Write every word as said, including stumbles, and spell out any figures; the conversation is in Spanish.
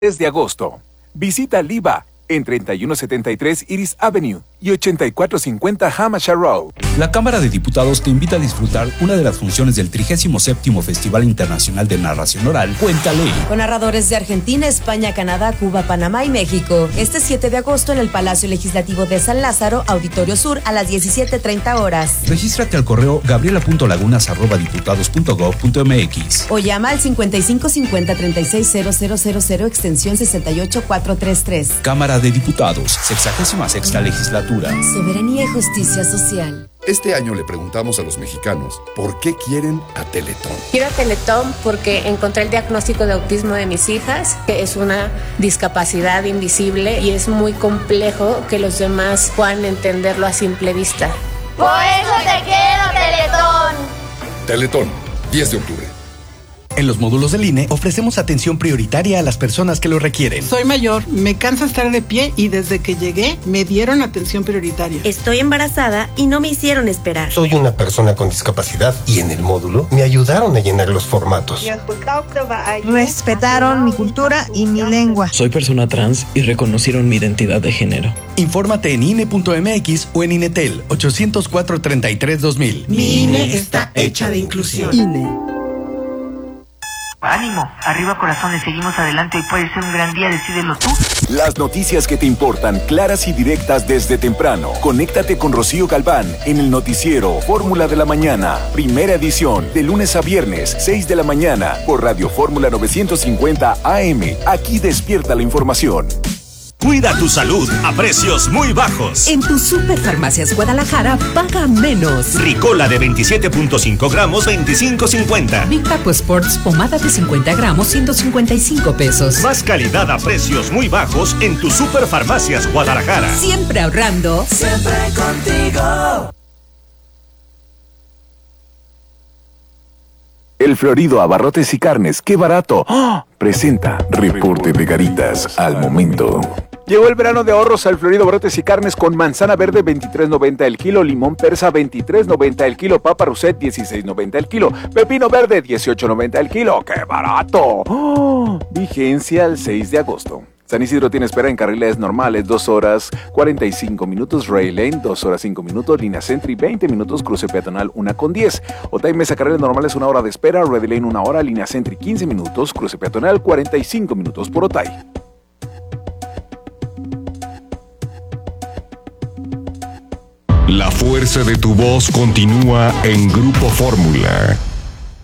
de agosto. Visita Liva en treinta y uno setenta y tres Iris Avenue y ochenta y cuatro cincuenta Hampshire Road. La Cámara de Diputados te invita a disfrutar una de las funciones del trigésimo séptimo Festival Internacional de Narración Oral, Cuéntale. Con narradores de Argentina, España, Canadá, Cuba, Panamá y México. Este siete de agosto en el Palacio Legislativo de San Lázaro, Auditorio Sur, a las diecisiete treinta horas. Regístrate al correo gabriela punto lagunas arroba diputados punto gob punto mx o llama al cincuenta y cinco cincuenta treinta y seis cero cero cero cero extensión sesenta y ocho cuatrocientos treinta y tres. Cámara de Diputados, sexagésima sexta legislatura. Soberanía y justicia social. Este año le preguntamos a los mexicanos por qué quieren a Teletón. Quiero a Teletón porque encontré el diagnóstico de autismo de mis hijas, que es una discapacidad invisible y es muy complejo que los demás puedan entenderlo a simple vista. Por eso te quiero, Teletón. Teletón, diez de octubre. En los módulos del I N E ofrecemos atención prioritaria a las personas que lo requieren. Soy mayor, me cansa estar de pie y desde que llegué me dieron atención prioritaria. Estoy embarazada y no me hicieron esperar. Soy una persona con discapacidad y en el módulo me ayudaron a llenar los formatos. Respetaron mi cultura y mi lengua. Soy persona trans y reconocieron mi identidad de género. Infórmate en I N E punto M X o en Inetel ochocientos cuatro treinta y tres dos mil. Mi I N E está hecha de inclusión. I N E. Ánimo, arriba corazones, seguimos adelante y puede ser un gran día, decídelo tú. Las noticias que te importan, claras y directas desde temprano. Conéctate con Rocío Galván en el noticiero Fórmula de la Mañana. Primera edición, de lunes a viernes, seis de la mañana, por Radio Fórmula novecientos cincuenta A M. Aquí despierta la información. Cuida tu salud a precios muy bajos. En tu Superfarmacias Guadalajara, paga menos. Ricola de veintisiete punto cinco gramos, veinticinco cincuenta. Big Papo Sports, pomada de cincuenta gramos, ciento cincuenta y cinco pesos. Más calidad a precios muy bajos en tu Superfarmacias Guadalajara. Siempre ahorrando. Siempre contigo. El Florido Abarrotes y Carnes, ¡qué barato! ¡Oh! Presenta Reporte de Garitas al momento. Llegó el verano de ahorros al Florido Abarrotes y Carnes con manzana verde veintitrés noventa el kilo, limón persa veintitrés noventa el kilo, papa Rousset dieciséis noventa el kilo, pepino verde dieciocho noventa el kilo. ¡Qué barato! ¡Oh! Vigencia el seis de agosto. San Isidro tiene espera en carriles normales, dos horas cuarenta y cinco minutos, Ray Lane, dos horas cinco minutos, Línea Sentry, veinte minutos, cruce peatonal, una con diez. Otay Mesa, carriles normales, una hora de espera, Red Lane, una hora, Línea Sentry, quince minutos, cruce peatonal, cuarenta y cinco minutos por Otay. La fuerza de tu voz continúa en Grupo Fórmula.